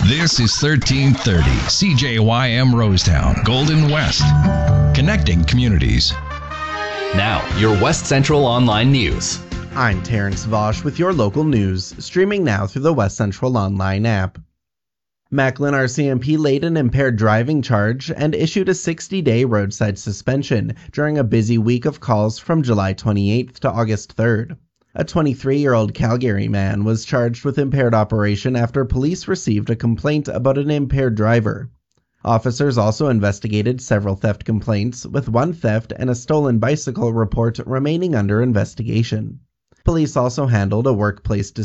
This is 1330 CJYM Rosetown, Golden West. Connecting communities. Now, your West Central Online News. I'm Terrence Vosch with your local news, streaming now through the West Central Online app. Macklin RCMP laid an impaired driving charge and issued a 60-day roadside suspension during a busy week of calls from July 28th to August 3rd. A 23-year-old Calgary man was charged with impaired operation after police received a complaint about an impaired driver. Officers also investigated several theft complaints, with one theft and a stolen bicycle report remaining under investigation. Police also handled a workplace